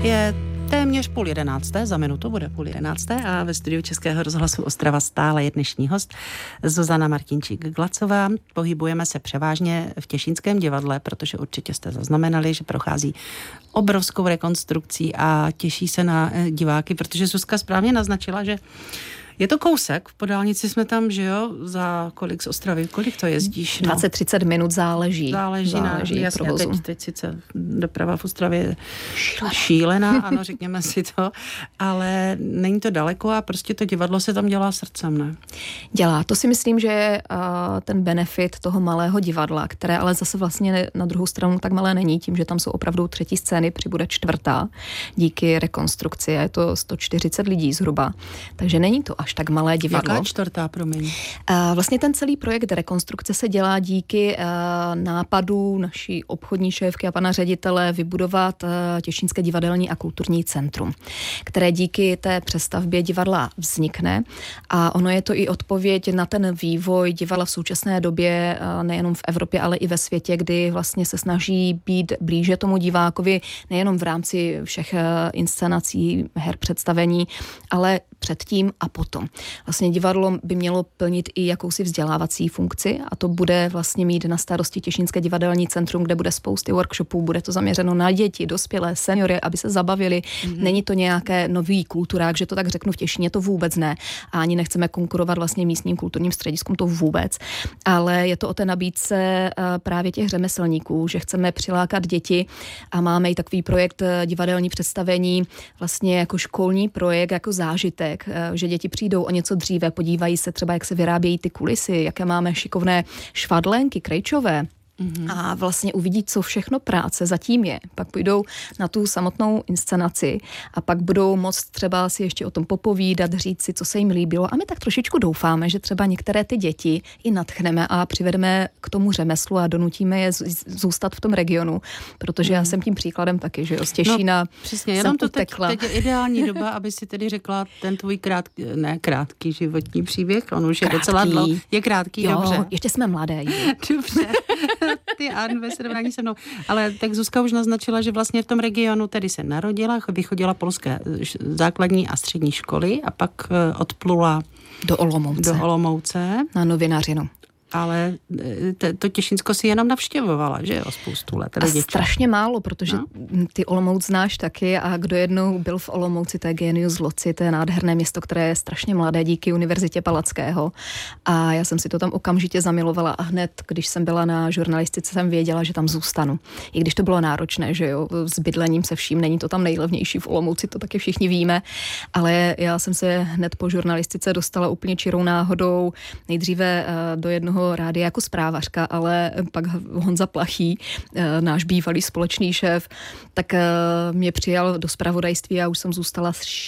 Je téměř 10:30, za minutu bude 10:30 a ve studiu Českého rozhlasu Ostrava stále je dnešní host Zuzana Martinčík-Glacová. Pohybujeme se převážně v Těšínském divadle, protože určitě jste zaznamenali, že prochází obrovskou rekonstrukcí a těší se na diváky, protože Zuzka správně naznačila, že je to kousek, po dálnici jsme tam, že jo, za kolik z Ostravy, kolik to jezdíš? 20-30 minut záleží na jasně, provozu. teď sice doprava v Ostravě je šílená, ano, řekněme si to, ale není to daleko a prostě to divadlo se tam dělá srdcem, ne? Dělá. To si myslím, že je ten benefit toho malého divadla, které ale zase vlastně na druhou stranu tak malé není, tím, že tam jsou opravdu třetí scény, přibude čtvrtá, díky rekonstrukci, je to 140 lidí zhruba, takže není to až tak malé divadlo. Jaká čtvrtá, promiň? Vlastně ten celý projekt rekonstrukce se dělá díky nápadu naší obchodní šéfky a pana ředitele vybudovat Těšínské divadelní a kulturní centrum, které díky té přestavbě divadla vznikne a ono je to i odpověď na ten vývoj divadla v současné době, nejenom v Evropě, ale i ve světě, kdy vlastně se snaží být blíže tomu divákovi, nejenom v rámci všech inscenací, her, představení, ale předtím a potom. Vlastně divadlo by mělo plnit i jakousi vzdělávací funkci a to bude vlastně mít na starosti Těšínské divadelní centrum, kde bude spousty workshopů, bude to zaměřeno na děti, dospělé, seniory, aby se zabavili. Není to nějaké nový kulturák, že to tak řeknu v Těšíně, to vůbec ne. A ani nechceme konkurovat vlastně místním kulturním střediskům, to vůbec. Ale je to o té nabídce právě těch řemeslníků, že chceme přilákat děti a máme i takový projekt divadelní představení vlastně jako školní projekt, jako zážitek, že děti přijdou o něco dříve, podívají se třeba, jak se vyrábějí ty kulisy, jaké máme šikovné švadlenky, krejčové. A vlastně uvidí, co všechno práce zatím je. Pak půjdou na tu samotnou inscenaci a pak budou moct třeba si ještě o tom popovídat, říct si, co se jim líbilo. A my tak trošičku doufáme, že třeba některé ty děti i nadchneme a přivedeme k tomu řemeslu a donutíme je zůstat v tom regionu. Protože já jsem tím příkladem taky, že jo, z Těšína přesně, jenom to teď je ideální doba, aby si tedy řekla ten tvůj krátký životní příběh. On už je docela dlouhý. Je krátký, jo, dobře. Ještě jsme mladé. Dobře. Ty An ve srovnání se mnou. Ale tak Zuzka už naznačila, že vlastně v tom regionu tedy se narodila, vychodila polské základní a střední školy a pak odplula do Olomouce. Na novinařinu. Ale to Těšínsko si jenom navštěvovala, že jo, spoustu let. A strašně málo, protože ty Olomouc znáš taky a kdo jednou byl v Olomouci, to je genius loci, to je nádherné město, které je strašně mladé díky Univerzitě Palackého. A já jsem si to tam okamžitě zamilovala a hned, když jsem byla na žurnalistice, jsem věděla, že tam zůstanu. I když to bylo náročné, že jo, s bydlením se vším, není to tam nejlevnější v Olomouci, to taky všichni víme, ale já jsem se hned po žurnalistice dostala úplně čirou náhodou nejdříve do jednoho rádia jako zprávařka, ale pak Honza Plachý, náš bývalý společný šéf, tak mě přijal do zpravodajství a už jsem zůstala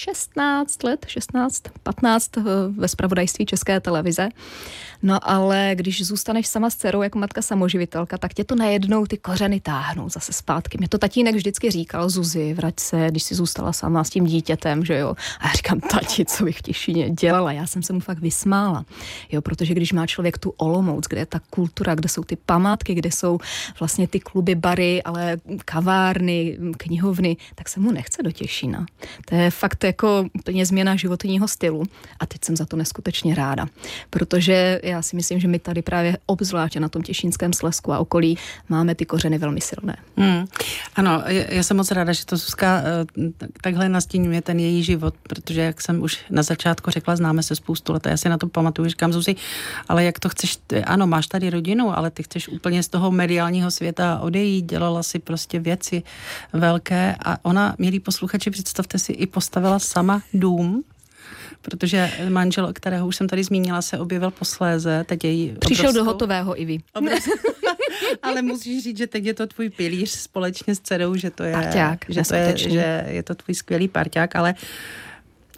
15 ve zpravodajství České televize. No ale když zůstaneš sama s dcerou jako matka samoživitelka, tak tě to najednou ty kořeny táhnou zase zpátky. Mě to tatínek vždycky říkal, Zuzi, vrať se, když jsi zůstala sama s tím dítětem, že jo. A já říkám, tati, co bych v Těšíně dělala? Já jsem se mu fakt vysmála. Jo, protože když má člověk tu Olomouc, kde je ta kultura, kde jsou ty památky, kde jsou vlastně ty kluby, bary, ale kavárny, knihovny, tak se mu nechce do Těšína. To je fakt jako úplně změna životního stylu. A teď jsem za to neskutečně ráda. Protože já si myslím, že my tady právě obzvláště na tom Těšínském Slezsku a okolí máme ty kořeny velmi silné. Ano, já jsem moc ráda, že to Zuzka takhle nastíňuje ten její život, protože jak jsem už na začátku řekla, známe se spoustu let a já si na to pamatuju, říkám Zuzi, ale jak to chceš, ano, máš tady rodinu, ale ty chceš úplně z toho mediálního světa odejít, dělala si prostě věci velké a ona, milí posluchači, představte si, i postavila sama dům, protože manžel, kterého už jsem tady zmínila, se objevil posléze, teď její přišel do hotového i vy. Ale musíš říct, že teď je to tvůj pilíř společně s dcerou, že to je parťák, že je to tvůj skvělý parťák, ale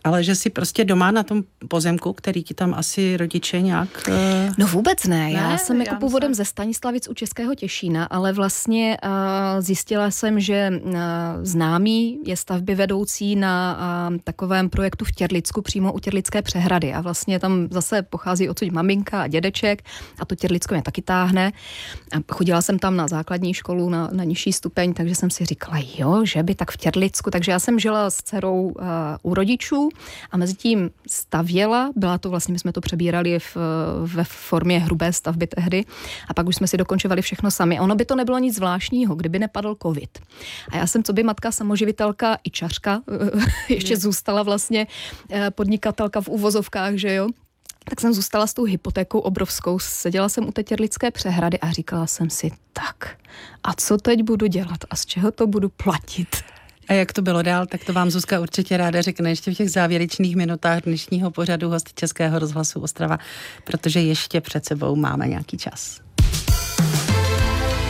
Ale že si prostě doma na tom pozemku, který ti tam asi rodiče nějak... No vůbec ne. Já jsem jako původem ze Stanislavic u Českého Těšína, ale vlastně zjistila jsem, že známý je stavbyvedoucí na takovém projektu v Těrlicku, přímo u Těrlické přehrady. A vlastně tam zase pochází odsud maminka a dědeček a to Těrlicko mě taky táhne. A chodila jsem tam na základní školu, na nižší stupeň, takže jsem si říkala, jo, že by tak v Těrlicku. Takže já jsem žila s dcerou u rodičů a mezi tím stavěla, byla to vlastně, my jsme to přebírali ve formě hrubé stavby tehdy a pak už jsme si dokončovali všechno sami. Ono by to nebylo nic zvláštního, kdyby nepadl covid. A já jsem coby matka samoživitelka i čařka, ještě zůstala vlastně podnikatelka v uvozovkách, že jo. Tak jsem zůstala s tou hypotékou obrovskou, seděla jsem u té Těrlické přehrady a říkala jsem si, tak a co teď budu dělat a z čeho to budu platit? A jak to bylo dál, tak to vám Zuzka určitě ráda řekne ještě v těch závěrečných minutách dnešního pořadu host Českého rozhlasu Ostrava, protože ještě před sebou máme nějaký čas.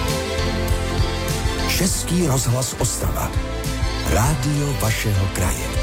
Český rozhlas Ostrava. Rádio vašeho kraje.